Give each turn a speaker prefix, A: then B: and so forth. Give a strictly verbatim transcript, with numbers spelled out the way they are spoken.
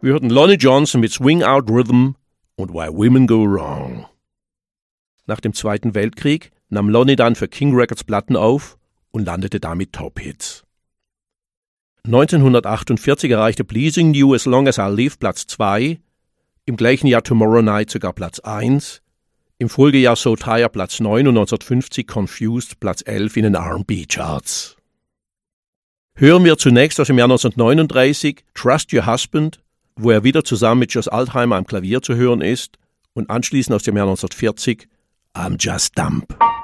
A: Wir hörten Lonnie Johnson mit Swing Out Rhythm und Why Women Go Wrong. Nach dem Zweiten Weltkrieg nahm Lonnie dann für King Records Platten auf und landete damit Top-Hits. neunzehnhundertachtundvierzig erreichte Pleasing You As Long As I Live Platz zwei, im gleichen Jahr Tomorrow Night sogar Platz eins, im Folgejahr So Tired Platz neun und neunzehnhundertfünfzig Confused Platz elf in den R and B-Charts. Hören wir zunächst aus dem Jahr neunzehnhundertneununddreißig Trust Your Husband, wo er wieder zusammen mit Joss Altheimer am Klavier zu hören ist, und anschließend aus dem Jahr neunzehnhundertvierzig I'm Just Dumb.